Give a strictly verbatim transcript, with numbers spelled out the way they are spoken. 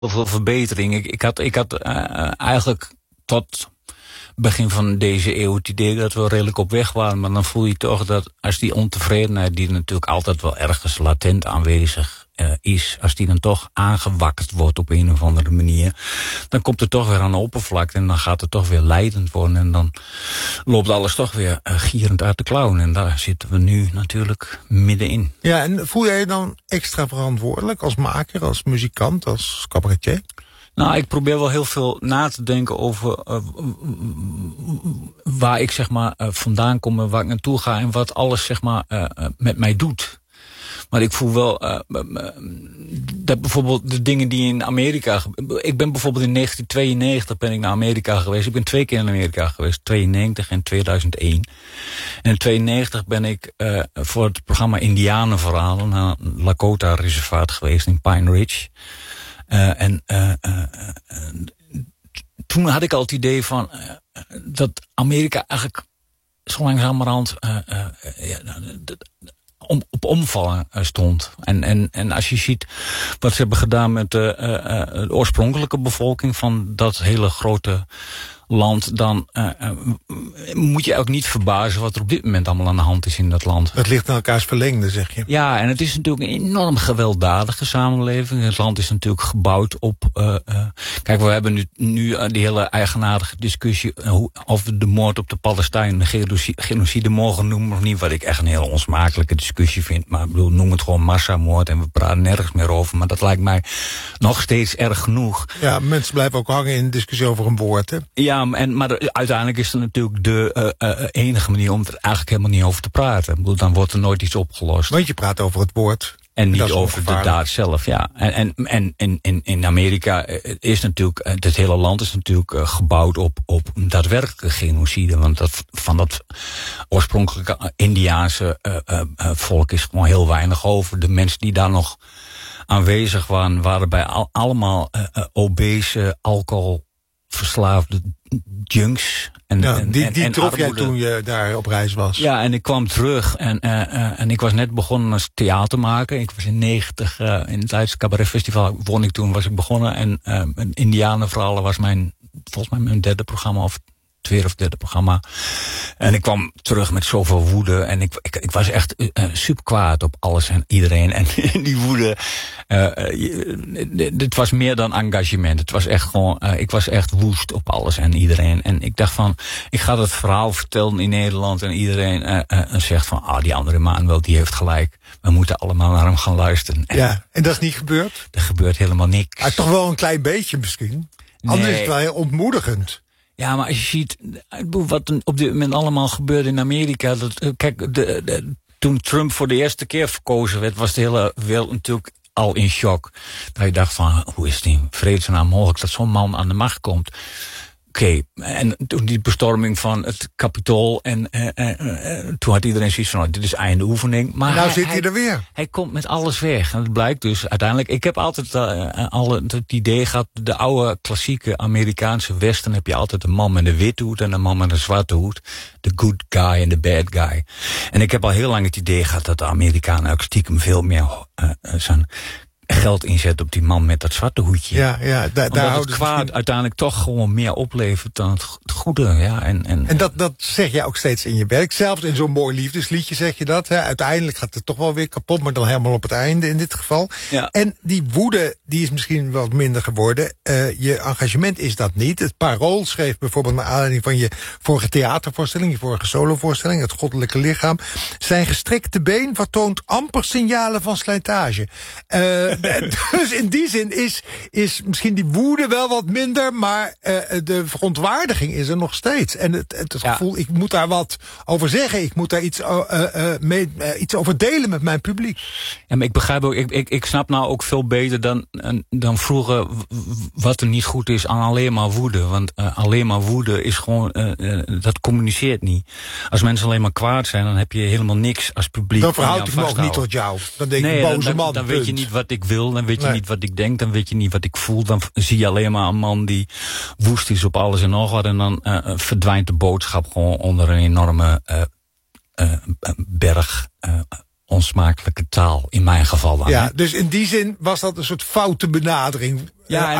veel verbetering. Ik, ik had, ik had uh, eigenlijk tot begin van deze eeuw het idee dat we redelijk op weg waren. Maar dan voel je toch dat als die ontevredenheid, die natuurlijk altijd wel ergens latent aanwezig uh, is, als die dan toch aangewakkerd wordt op een of andere manier, dan komt het toch weer aan de oppervlakte en dan gaat het toch weer leidend worden. En dan loopt alles toch weer uh, gierend uit de klauwen. En daar zitten we nu natuurlijk middenin. Ja, en voel jij je dan extra verantwoordelijk als maker, als muzikant, als cabaretier? Nou, ik probeer wel heel veel na te denken over uh, waar ik zeg maar uh, vandaan kom en waar ik naartoe ga en wat alles zeg maar uh, uh, met mij doet. Maar ik voel wel uh, uh, dat bijvoorbeeld de dingen die in Amerika... Ik ben bijvoorbeeld in negentien tweeënnegentig ben ik naar Amerika geweest. Ik ben twee keer in Amerika geweest, tweeënnegentig en tweeduizend één. En in tweeënnegentig ben ik uh, voor het programma Indianenverhalen naar Lakota-reservaat geweest in Pine Ridge. Uh, en uh, uh, uh, toen had ik al het idee van uh, dat Amerika eigenlijk zo langzamerhand uh, uh, ja, om, op omvallen stond. En, en, en als je ziet wat ze hebben gedaan met de, uh, uh, de oorspronkelijke bevolking van dat hele grote land, dan uh, uh, moet je ook niet verbazen wat er op dit moment allemaal aan de hand is in dat land. Het ligt aan elkaars verlengde, zeg je. Ja, en het is natuurlijk een enorm gewelddadige samenleving. Het land is natuurlijk gebouwd op... Uh, uh, kijk, we hebben nu, nu uh, die hele eigenaardige discussie uh, hoe, of we de moord op de Palestijnen genocide, genocide mogen noemen of niet, wat ik echt een heel onsmakelijke discussie vind. Maar ik bedoel, noem het gewoon massamoord en we praten nergens meer over. Maar dat lijkt mij nog steeds erg genoeg. Ja, mensen blijven ook hangen in een discussie over een woord, hè? Ja, en, maar de, uiteindelijk is het natuurlijk de uh, uh, enige manier om er eigenlijk helemaal niet over te praten. Ik bedoel, dan wordt er nooit iets opgelost. Want je praat over het woord. En niet over de daad zelf, ja. En, en, en, en, en in Amerika is natuurlijk, het hele land is natuurlijk uh, gebouwd op, op daadwerkelijke genocide. Want dat, van dat oorspronkelijke Indiaanse uh, uh, volk is gewoon heel weinig over. De mensen die daar nog aanwezig waren, waren bij al, allemaal uh, uh, obese, alcohol verslaafde junks. En, ja, en, die en, die en trof jij armoede. toen je daar op reis was. Ja, en ik kwam terug en, uh, uh, en ik was net begonnen als theatermaker. Ik was in negentig uh, in het Leidse Cabaret Festival won ik toen, was ik begonnen. En uh, Indianenverhalen was mijn, volgens mij mijn derde programma of tweede of derde programma. En ik kwam terug met zoveel woede. En ik, ik, ik was echt uh, super kwaad op alles en iedereen. En die woede, uh, uh, dit was meer dan engagement. Het was echt gewoon, uh, ik was echt woest op alles en iedereen. En ik dacht van, ik ga dat verhaal vertellen in Nederland. En iedereen uh, uh, zegt van, ah, die andere Manuel, die heeft gelijk. We moeten allemaal naar hem gaan luisteren. En ja, en dat is niet gebeurd? Er gebeurt helemaal niks. Ah, toch wel een klein beetje misschien? Nee. Anders is het wel heel ontmoedigend. Ja, maar als je ziet wat op dit moment allemaal gebeurt in Amerika. Dat, kijk, de, de, toen Trump voor de eerste keer verkozen werd, was de hele wereld natuurlijk al in shock. Dat je dacht van, hoe is het in vredesnaam mogelijk dat zo'n man aan de macht komt? Oké, okay. En toen die bestorming van het Capitool en uh, uh, uh, toen had iedereen zoiets van, oh, dit is einde oefening. Maar nou hij, zit hij, hij er weer. Hij komt met alles weg. En dat blijkt dus uiteindelijk. Ik heb altijd uh, al het idee gehad, de oude klassieke Amerikaanse western heb je altijd een man met een witte hoed en een man met een zwarte hoed. De good guy en de bad guy. En ik heb al heel lang het idee gehad dat de Amerikanen ook stiekem veel meer uh, zijn geld inzet op die man met dat zwarte hoedje. Ja, ja, da, Omdat daar het kwaad misschien uiteindelijk toch gewoon meer oplevert dan het goede. Ja, en en, en dat, dat zeg je ook steeds in je werk. Zelfs in zo'n mooi liefdesliedje zeg je dat. Hè. Uiteindelijk gaat het toch wel weer kapot, maar dan helemaal op het einde in dit geval. Ja. En die woede, die is misschien wat minder geworden. Uh, je engagement is dat niet. Het Parool schreef bijvoorbeeld naar aanleiding van je vorige theatervoorstelling, je vorige solovoorstelling, Het Goddelijke Lichaam. Zijn gestrekte been vertoont amper signalen van slijtage. Uh, Dus in die zin is, is misschien die woede wel wat minder, maar uh, de verontwaardiging is er nog steeds. En het, het, het gevoel, ja. Ik moet daar wat over zeggen, ik moet daar iets, uh, uh, mee, uh, iets over delen met mijn publiek. Ja, maar ik begrijp ook, ik, ik, ik snap nou ook veel beter dan, dan vroeger wat er niet goed is aan alleen maar woede. Want uh, alleen maar woede is gewoon, uh, uh, dat communiceert niet. Als mensen alleen maar kwaad zijn, dan heb je helemaal niks als publiek. Dan verhoud ik me ook niet tot jou. Dan denk ik, nee, boze dan, man. Dan weet je niet wat ik wil, dan weet je nee. niet wat ik denk, dan weet je niet wat ik voel. Dan zie je alleen maar een man die woest is op alles en nog wat. En dan uh, verdwijnt de boodschap gewoon onder een enorme uh, uh, berg uh, onsmakelijke taal, in mijn geval dan. Ja, hè. dus in die zin was dat een soort foute benadering. Ja, Uh,